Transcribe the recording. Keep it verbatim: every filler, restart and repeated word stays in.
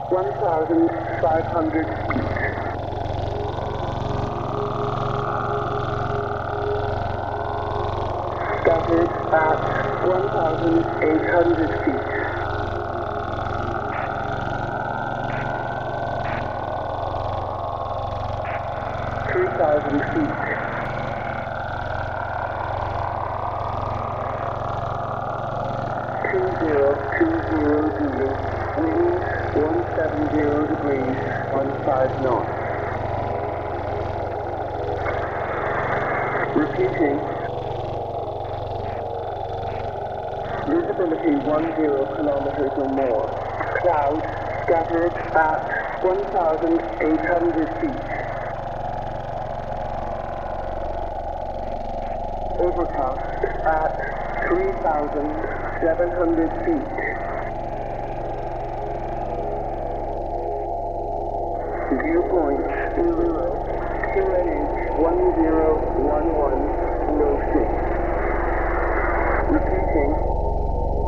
one thousand five hundred feet. Scattered at one thousand eight hundred feet. three thousand feet. two zero two zero zero, wind one seventy degrees, fifteen knots. Repeating. Visibility ten kilometers or more. Clouds scattered at one thousand eight hundred feet. Overcast at three thousand seven hundred feet. Viewpoint zero, Q N H one zero one one, no signal.